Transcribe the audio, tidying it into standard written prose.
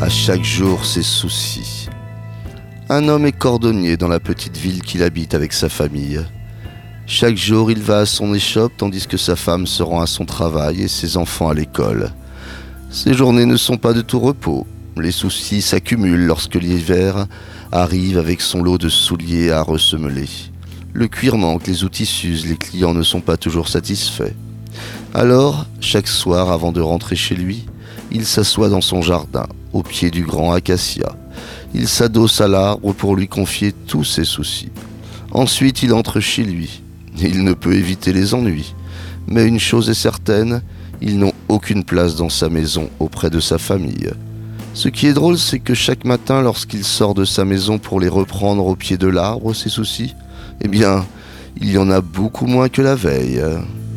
À chaque jour ses soucis. Un homme est cordonnier dans la petite ville qu'il habite avec sa famille. Chaque jour il va à son échoppe tandis que sa femme se rend à son travail et ses enfants à l'école. Ses journées ne sont pas de tout repos. Les soucis s'accumulent lorsque l'hiver arrive avec son lot de souliers à ressemeler. Le cuir manque, les outils s'usent, les clients ne sont pas toujours satisfaits. Alors, chaque soir avant de rentrer chez lui, il s'assoit dans son jardin, au pied du grand acacia. Il s'adosse à l'arbre pour lui confier tous ses soucis. Ensuite, il entre chez lui. Il ne peut éviter les ennuis. Mais une chose est certaine, ils n'ont aucune place dans sa maison auprès de sa famille. Ce qui est drôle, c'est que chaque matin, lorsqu'il sort de sa maison pour les reprendre au pied de l'arbre, ses soucis, eh bien, il y en a beaucoup moins que la veille.